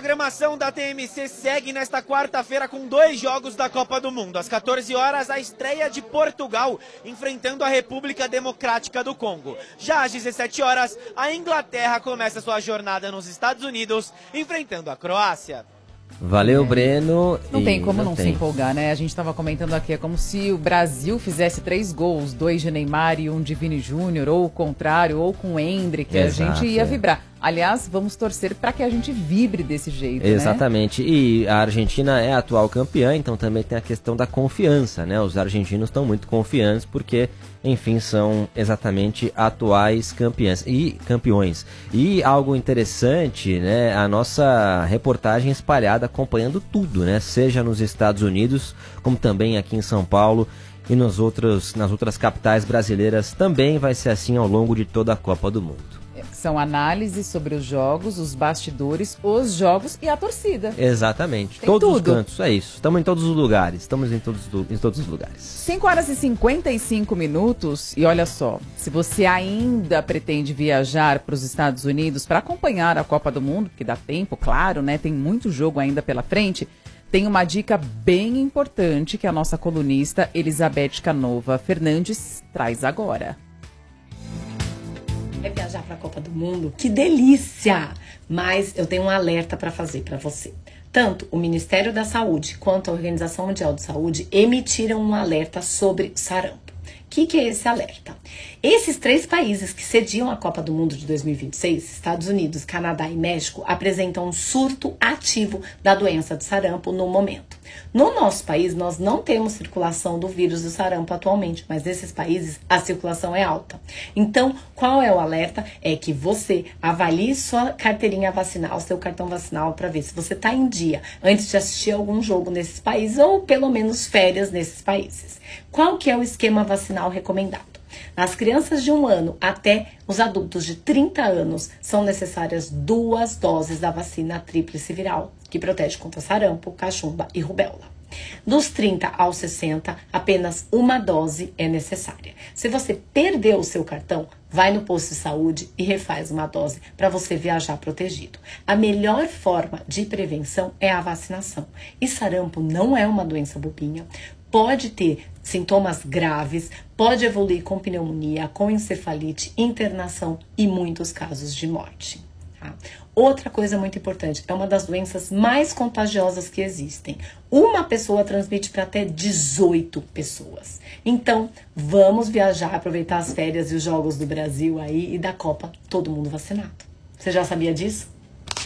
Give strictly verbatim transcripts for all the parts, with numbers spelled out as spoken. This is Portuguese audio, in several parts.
programação da T M C segue nesta quarta-feira com dois jogos da Copa do Mundo. Às quatorze horas, a estreia de Portugal, enfrentando a República Democrática do Congo. Já às dezessete horas, a Inglaterra começa sua jornada nos Estados Unidos, enfrentando a Croácia. Valeu, é. Breno. Não tem como não, não tem. se empolgar, né? A gente estava comentando aqui, é como se o Brasil fizesse três gols, dois de Neymar e um de Vini Júnior, ou o contrário, ou com o Endrick, Exato, a gente ia é. vibrar. Aliás, vamos torcer para que a gente vibre desse jeito, Exatamente. né? E a Argentina é a atual campeã, então também tem a questão da confiança, né? Os argentinos estão muito confiantes porque, enfim, são exatamente atuais campeãs e campeões. E algo interessante, né? A nossa reportagem espalhada acompanhando tudo, né? Seja nos Estados Unidos, como também aqui em São Paulo e nos outros, nas outras capitais brasileiras. Também vai ser assim ao longo de toda a Copa do Mundo. São análises sobre os jogos, os bastidores, os jogos e a torcida. Exatamente. Tem todos tudo. os cantos, é isso. Estamos em todos os lugares. Estamos em todos, em todos os lugares. cinco horas e cinquenta e cinco minutos. E olha só, se você ainda pretende viajar para os Estados Unidos para acompanhar a Copa do Mundo, que dá tempo, claro, né? Tem muito jogo ainda pela frente. Tem uma dica bem importante que a nossa colunista Elizabeth Canova Fernandes traz agora. É viajar para a Copa do Mundo? Que delícia! Mas eu tenho um alerta para fazer para você. Tanto o Ministério da Saúde quanto a Organização Mundial de Saúde emitiram um alerta sobre sarampo. O que, que é esse alerta? Esses três países que sediam a Copa do Mundo de dois mil e vinte e seis, Estados Unidos, Canadá e México, apresentam um surto ativo da doença de sarampo no momento. No nosso país, nós não temos circulação do vírus do sarampo atualmente, mas nesses países a circulação é alta. Então, qual é o alerta? É que você avalie sua carteirinha vacinal, seu cartão vacinal, para ver se você está em dia antes de assistir algum jogo nesses países ou pelo menos férias nesses países. Qual que é o esquema vacinal recomendado? Nas crianças de um ano até os adultos de trinta anos, são necessárias duas doses da vacina tríplice viral, que protege contra sarampo, cachumba e rubéola. Dos trinta aos sessenta, apenas uma dose é necessária. Se você perdeu o seu cartão, vai no posto de saúde e refaz uma dose para você viajar protegido. A melhor forma de prevenção é a vacinação. E sarampo não é uma doença bobinha. Pode ter sintomas graves, pode evoluir com pneumonia, com encefalite, internação e muitos casos de morte. Tá? Outra coisa muito importante, é uma das doenças mais contagiosas que existem. Uma pessoa transmite para até dezoito pessoas. Então, vamos viajar, aproveitar as férias e os jogos do Brasil aí e da Copa, todo mundo vacinado. Você já sabia disso?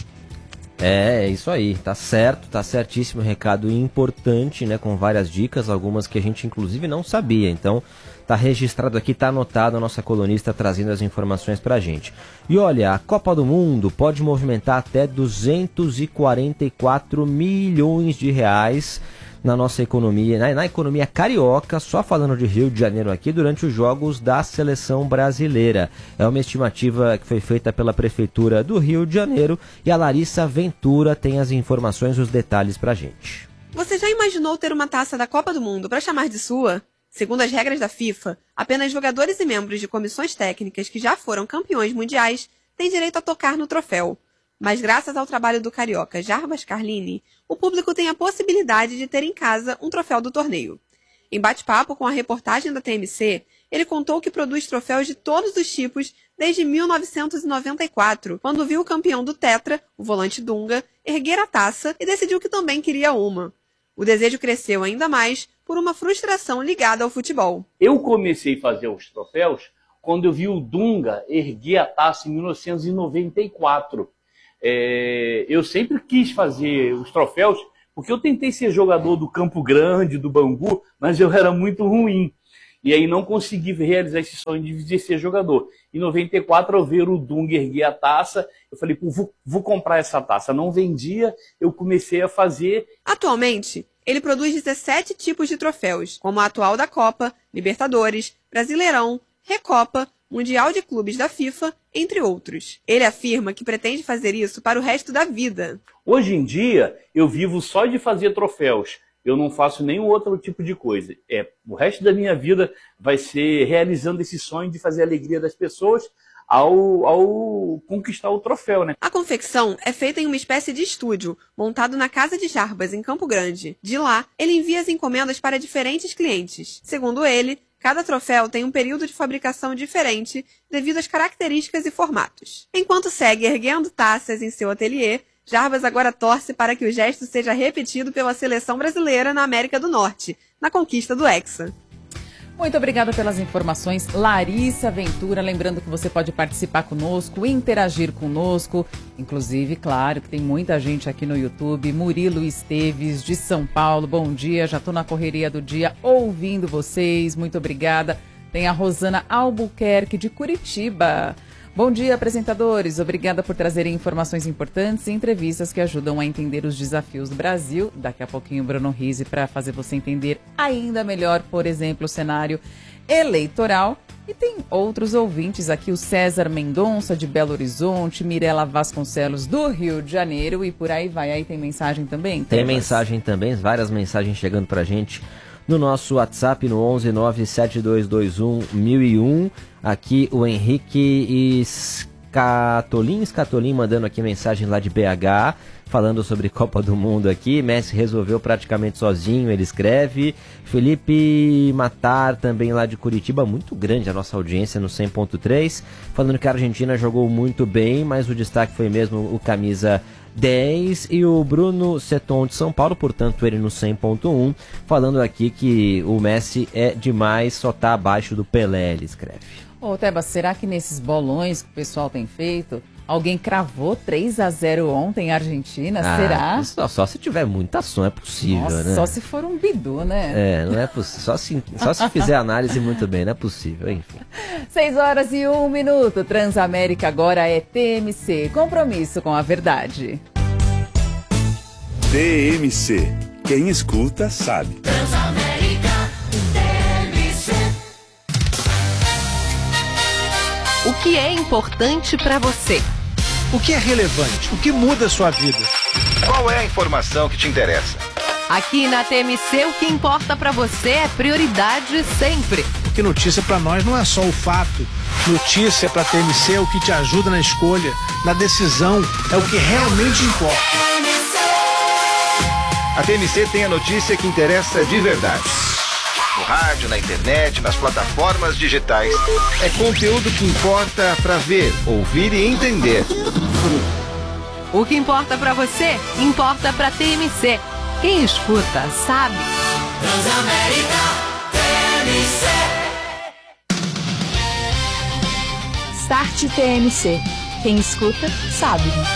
É, é isso aí, tá certo, tá certíssimo, recado importante, né, com várias dicas, algumas que a gente inclusive não sabia, então tá registrado aqui, tá anotado, a nossa colunista trazendo as informações pra gente. E olha, a Copa do Mundo pode movimentar até duzentos e quarenta e quatro milhões de reais na nossa economia, na, na economia carioca, só falando de Rio de Janeiro aqui, durante os jogos da seleção brasileira. É uma estimativa que foi feita pela Prefeitura do Rio de Janeiro e a Larissa Ventura tem as informações, os detalhes pra gente. Você já imaginou ter uma taça da Copa do Mundo para chamar de sua? Segundo as regras da FIFA, apenas jogadores e membros de comissões técnicas que já foram campeões mundiais têm direito a tocar no troféu. Mas graças ao trabalho do carioca Jarbas Carlini, o público tem a possibilidade de ter em casa um troféu do torneio. Em bate-papo com a reportagem da T M C, ele contou que produz troféus de todos os tipos desde mil novecentos e noventa e quatro, quando viu o campeão do Tetra, o volante Dunga, erguer a taça e decidiu que também queria uma. O desejo cresceu ainda mais por uma frustração ligada ao futebol. Eu comecei a fazer os troféus quando eu vi o Dunga erguer a taça em mil novecentos e noventa e quatro. É, eu sempre quis fazer os troféus, porque eu tentei ser jogador do Campo Grande, do Bangu, mas eu era muito ruim. E aí não consegui realizar esse sonho de ser jogador. Em noventa e quatro, ao ver o Dunga erguer a taça, eu falei, pô, vou, vou comprar essa taça. Não vendia, eu comecei a fazer. Atualmente, ele produz dezessete tipos de troféus, como a atual da Copa, Libertadores, Brasileirão, Recopa, Mundial de Clubes da FIFA, entre outros. Ele afirma que pretende fazer isso para o resto da vida. Hoje em dia, eu vivo só de fazer troféus. Eu não faço nenhum outro tipo de coisa. É, o resto da minha vida vai ser realizando esse sonho de fazer a alegria das pessoas, ao, ao conquistar o troféu, né? A confecção é feita em uma espécie de estúdio, montado na casa de Jarbas, em Campo Grande. De lá, ele envia as encomendas para diferentes clientes. Segundo ele, cada troféu tem um período de fabricação diferente devido às características e formatos. Enquanto segue erguendo taças em seu ateliê, Jarbas agora torce para que o gesto seja repetido pela seleção brasileira na América do Norte, na conquista do Hexa. Muito obrigada pelas informações, Larissa Ventura. Lembrando que você pode participar conosco, interagir conosco. Inclusive, claro, que tem muita gente aqui no YouTube. Murilo Esteves, de São Paulo. Bom dia, já estou na correria do dia ouvindo vocês. Muito obrigada. Tem a Rosana Albuquerque, de Curitiba. Bom dia, apresentadores. Obrigada por trazerem informações importantes e entrevistas que ajudam a entender os desafios do Brasil. Daqui a pouquinho, Bruno Rizzi, para fazer você entender ainda melhor, por exemplo, o cenário eleitoral. E tem outros ouvintes aqui, o César Mendonça, de Belo Horizonte, Mirela Vasconcelos, do Rio de Janeiro, e por aí vai. Aí tem mensagem também? Tem mensagem também, várias mensagens chegando pra gente no nosso WhatsApp, no onze nove sete dois dois um mil e um. Aqui o Henrique Escatolin, Escatolin mandando aqui mensagem lá de B H, falando sobre Copa do Mundo aqui. Messi resolveu praticamente sozinho, ele escreve. Felipe Matar, também lá de Curitiba, muito grande a nossa audiência no cem ponto três, falando que a Argentina jogou muito bem, mas o destaque foi mesmo o camisa dez, e o Bruno Seton de São Paulo, portanto ele no cem ponto um, falando aqui que o Messi é demais, só tá abaixo do Pelé, ele escreve. Ô, Teba, será que nesses bolões que o pessoal tem feito, alguém cravou três a zero ontem, Argentina? Ah, será? Só, só se tiver muita ação, é possível, Nossa, né? só se for um bidu, né? É, não é possível. Só se, só se fizer análise muito bem, não é possível, enfim. Seis horas e um minuto. Transamérica agora é T M C. Compromisso com a verdade. T M C. Quem escuta, sabe. Transamérica T M C. O que é importante para você? O que é relevante? O que muda a sua vida? Qual é a informação que te interessa? Aqui na T M C, o que importa para você é prioridade sempre. Porque notícia para nós não é só o fato. Notícia para T M C é o que te ajuda na escolha, na decisão, é o que realmente importa. A T M C tem a notícia que interessa de verdade. No rádio, na internet, nas plataformas digitais. É conteúdo que importa para ver, ouvir e entender. O que importa para você, importa para T M C. Quem escuta, sabe. Transamérica T M C. Start T M C. Quem escuta, sabe.